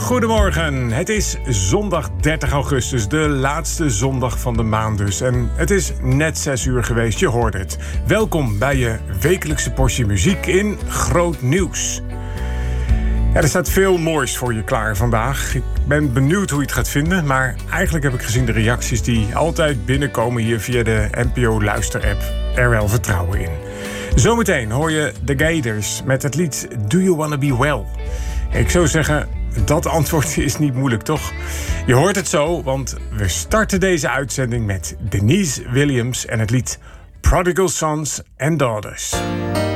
Goedemorgen, het is zondag 30 augustus, de laatste zondag van de maand dus. En het is net 6 uur geweest, je hoort het. Welkom bij je wekelijkse portie muziek in Groot Nieuws. Ja, er staat veel moois voor je klaar vandaag. Ik ben benieuwd hoe je het gaat vinden, maar eigenlijk heb ik gezien de reacties die altijd binnenkomen hier via de NPO Luister-app er wel vertrouwen in. Zometeen hoor je The Gators met het lied Do You Wanna Be Well? Ik zou zeggen, dat antwoord is niet moeilijk, toch? Je hoort het zo, want we starten deze uitzending met Denise Williams en het lied Prodigal Sons and Daughters.